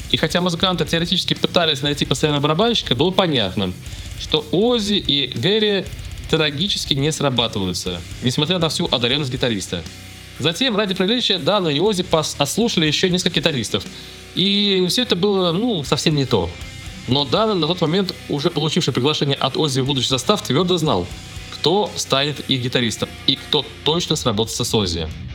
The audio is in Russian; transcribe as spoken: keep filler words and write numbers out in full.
И хотя музыканты теоретически пытались найти постоянного барабанщика, было понятно, что Оззи и Гэри трагически не срабатываются, несмотря на всю одаренность гитариста. Затем, ради приличия, Дана и Оззи отслушали еще несколько гитаристов. И все это было, ну, совсем не то. Но Дана на тот момент, уже получивший приглашение от Оззи в будущий состав, твердо знал, кто станет их гитаристом и кто точно сработается с Оззи.